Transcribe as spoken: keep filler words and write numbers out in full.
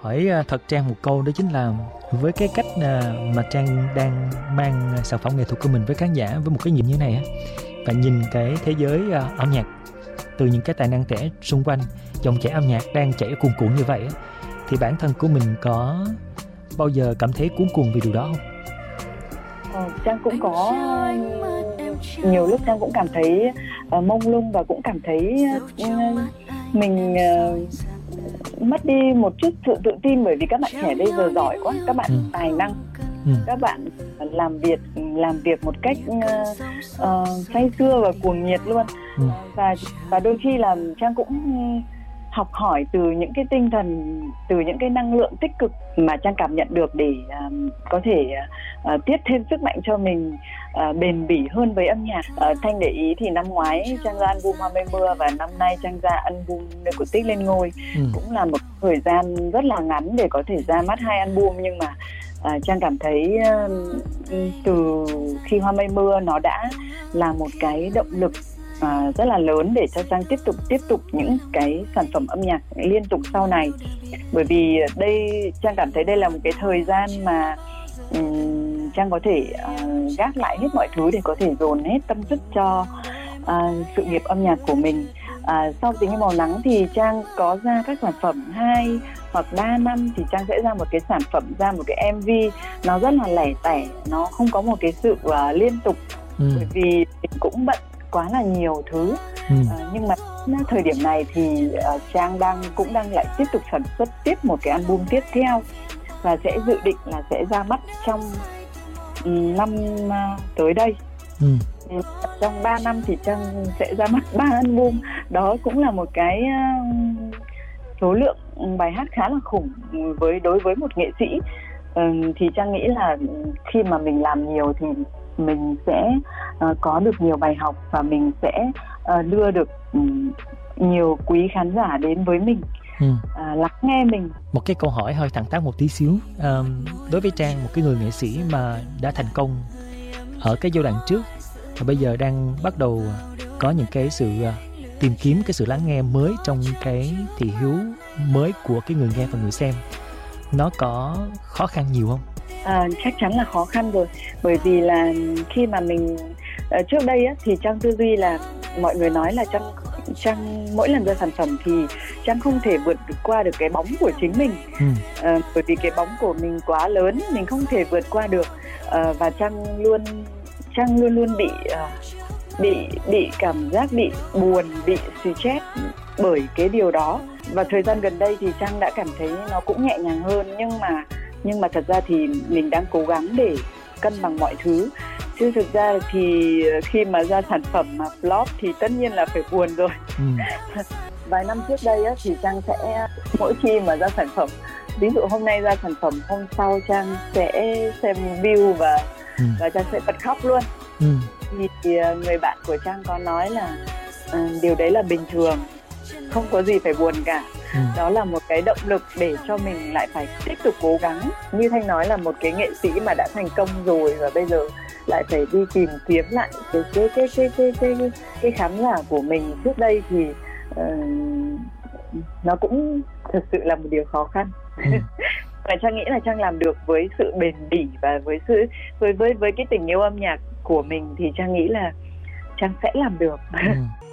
hỏi à, thật Trang một câu, đó chính là với cái cách à, mà Trang đang mang sản phẩm nghệ thuật của mình với khán giả với một cái nhìn như này á, và nhìn cái thế giới à, âm nhạc từ những cái tài năng trẻ xung quanh, dòng chảy âm nhạc đang chảy cuồn cuộn như vậy á, thì bản thân của mình có bao giờ cảm thấy cuốn cuồng vì điều đó không? Ờ, Trang cũng có nhiều lúc Trang cũng cảm thấy uh, mông lung và cũng cảm thấy uh, mình uh, mất đi một chút sự tự tin, bởi vì các bạn trẻ bây giờ giỏi quá, các bạn ừ. tài năng, ừ. các bạn làm việc làm việc một cách uh, uh, say sưa và cuồng nhiệt luôn, ừ. và và đôi khi là Trang cũng học hỏi từ những cái tinh thần, từ những cái năng lượng tích cực mà Trang cảm nhận được để uh, có thể uh, tiếp thêm sức mạnh cho mình uh, bền bỉ hơn với âm nhạc. Uh, Thanh để ý thì năm ngoái Trang ra album Hoa Mây Mưa và năm nay Trang ra album Nơi Cổ Tích Lên Ngôi, ừ. cũng là một thời gian rất là ngắn để có thể ra mắt hai album, nhưng mà uh, Trang cảm thấy uh, từ khi Hoa Mây Mưa nó đã là một cái động lực À, rất là lớn để cho Trang tiếp tục tiếp tục những cái sản phẩm âm nhạc liên tục sau này. Bởi vì đây Trang cảm thấy đây là một cái thời gian mà um, Trang có thể uh, gác lại hết mọi thứ để có thể dồn hết tâm sức cho uh, sự nghiệp âm nhạc của mình. Uh, sau Tình Yêu Màu Nắng thì Trang có ra các sản phẩm hai hoặc ba năm thì Trang sẽ ra một cái sản phẩm, ra một cái em vê nó rất là lẻ tẻ, nó không có một cái sự uh, liên tục, ừ. bởi vì mình cũng bận quá là nhiều thứ, ừ. uh, nhưng mà thời điểm này thì uh, Trang đang cũng đang lại tiếp tục sản xuất tiếp một cái album tiếp theo và sẽ dự định là sẽ ra mắt trong um, năm uh, tới đây. ừ. Trong ba năm thì Trang sẽ ra mắt ba album, đó cũng là một cái uh, số lượng bài hát khá là khủng với đối với một nghệ sĩ. uh, thì Trang nghĩ là khi mà mình làm nhiều thì mình sẽ uh, có được nhiều bài học và mình sẽ uh, đưa được um, nhiều quý khán giả đến với mình, ừ. uh, lắng nghe mình. Một cái câu hỏi hơi thẳng thắn một tí xíu, um, đối với Trang, một cái người nghệ sĩ mà đã thành công ở cái giai đoạn trước và bây giờ đang bắt đầu có những cái sự uh, tìm kiếm cái sự lắng nghe mới trong cái thị hiếu mới của cái người nghe và người xem, nó có khó khăn nhiều không? À, chắc chắn là khó khăn rồi, bởi vì là khi mà mình uh, trước đây á, thì Trang tư duy là mọi người nói là Trang, Trang mỗi lần ra sản phẩm thì Trang không thể vượt qua được cái bóng của chính mình, ừ. uh, bởi vì cái bóng của mình quá lớn, mình không thể vượt qua được, uh, và Trang luôn Trang luôn luôn bị uh, bị bị cảm giác bị buồn, bị stress bởi cái điều đó. Và thời gian gần đây thì Trang đã cảm thấy nó cũng nhẹ nhàng hơn, nhưng mà nhưng mà thật ra thì mình đang cố gắng để cân bằng mọi thứ, chứ thực ra thì khi mà ra sản phẩm mà flop thì tất nhiên là phải buồn rồi. ừ. Vài năm trước đây á, thì Trang sẽ mỗi khi mà ra sản phẩm, ví dụ hôm nay ra sản phẩm, hôm sau Trang sẽ xem view và ừ. và Trang sẽ bật khóc luôn. ừ. Thì người bạn của Trang có nói là uh, điều đấy là bình thường, không có gì phải buồn cả. ừ. Đó là một cái động lực để cho mình lại phải tiếp tục cố gắng. Như Thanh nói là một cái nghệ sĩ mà đã thành công rồi và bây giờ lại phải đi tìm kiếm lại cái cái cái cái cái cái, cái, cái khán giả của mình trước đây thì uh, nó cũng thật sự là một điều khó khăn. ừ. Và Trang nghĩ là Trang làm được với sự bền bỉ và với sự với với với cái tình yêu âm nhạc của mình thì Trang nghĩ là Trang sẽ làm được. ừ.